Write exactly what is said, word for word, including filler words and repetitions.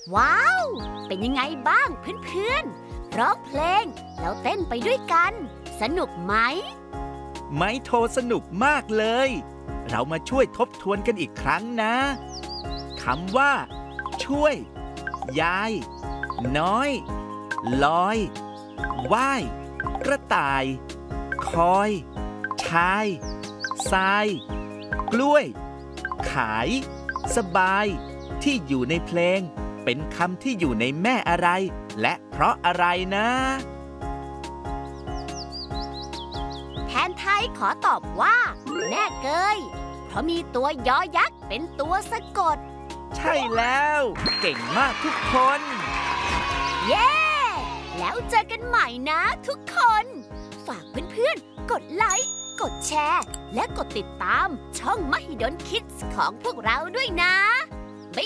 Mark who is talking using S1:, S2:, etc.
S1: ว้าว เป็นยังไงบ้างเพื่อนๆร้องเพลงแล้วเต้นไปด้วยกัน สนุกไหม
S2: ไม้โทสนุกมากเลย เรามาช่วยทบทวนกันอีกครั้งนะคำว่า ช่วย ยาย น้อย ลอยว่าย กระต่าย คอย ชายทราย กล้วย ขาย สบาย ที่อยู่ในเพลงเป็นคำที่อยู่ในแม่อะไร และเพราะอะไรนะ
S1: แทนไทยขอตอบว่าแม่เกยเพราะมีตัวยอยักษ์เป็นตัวสะกด
S2: ใช่แล้ว เก่งมากทุกคน
S1: เย้ แล้วเจอกันใหม่นะทุกคน ฝากเพื่อนๆ กดไลค์ กดแชร์ และกดติดตามช่อง Mahidol Kids ของพวกเราด้วยนะ